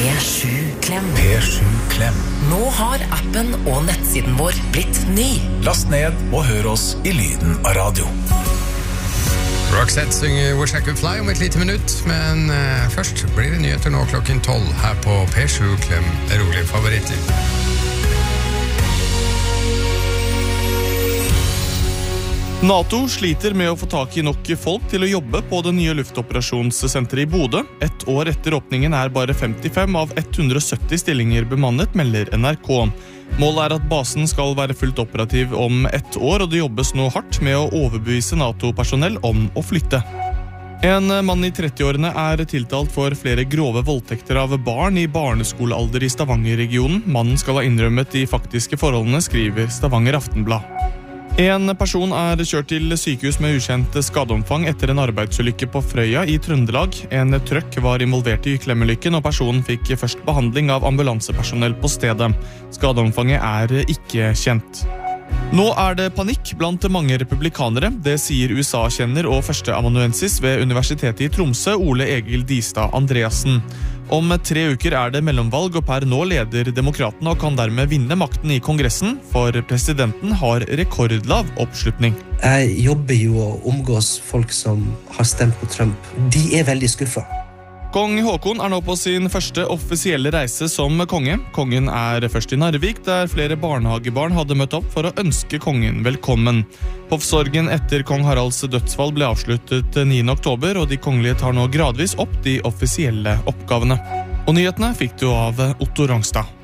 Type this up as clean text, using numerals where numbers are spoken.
P7-klem. P7-klem. Nå har appen og nettsiden vår blitt ny. Last ned og hør oss I lyden av radio. Roxette synger Wish I Could Fly om et lite minutt, men først blir det nyheter nå klokken 12 her på P7-klem, rolige favoritter. NATO sliter med å få tak I nok folk til å jobbe på det nye luftoperasjonssenteret I Bodø. Et år etter åpningen bare 55 av 170 stillinger bemannet, melder NRK. Målet at basen skal være fullt operativ om et år, og det jobbes nå hardt med å overbevise NATO-personell om å flytte. En mann I 30-årene tiltalt for flere grove voldtekter av barn I barneskolealder I Stavanger-regionen. Mannen skal ha innrømmet de faktiske forholdene, skriver Stavanger Aftenblad. En person kjørt til sykehus med ukjent skadeomfang etter en arbeidsulykke på Frøya I Trøndelag. En trøkk var involvert I klemmulykken, og personen fikk først behandling av ambulansepersonell på stedet. Skadeomfanget ikke kjent. Nå det panikk blant mange republikanere, det sier USA-kjenner og førsteamanuensis ved Universitetet I Tromsø, Ole Egil Distad Andreassen. Om 3 uker det mellomvalg, og per nå leder demokratene og kan dermed vinne makten I Kongressen, for presidenten har rekordlav oppslutning. Jeg jobber jo og omgås folk som har stemt på Trump. De veldig skuffet. Kong Håkon nå på sin første offisielle reise som konge. Kongen først I Narvik, der flere barnehagebarn hadde møtt opp for å ønske kongen velkommen. Hoffsorgen etter kong Haralds dødsfall ble avsluttet 9. oktober, og de kongelige tar nå gradvis opp de offisielle oppgavene. Og nyhetene fikk du av Otto Rangstad.